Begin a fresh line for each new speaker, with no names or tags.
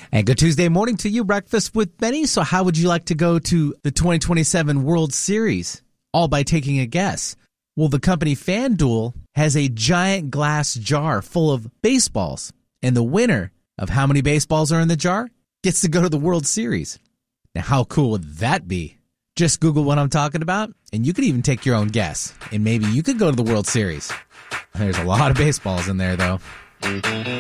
And good Tuesday morning to you, Breakfast with Benny. So how would you like to go to the 2027 World Series? All by taking a guess. Well, the company FanDuel has a giant glass jar full of baseballs. And the winner of how many baseballs are in the jar gets to go to the World Series. Now, how cool would that be? Just Google what I'm talking about, and you could even take your own guess. And maybe you could go to the World Series. There's a lot of baseballs in there, though.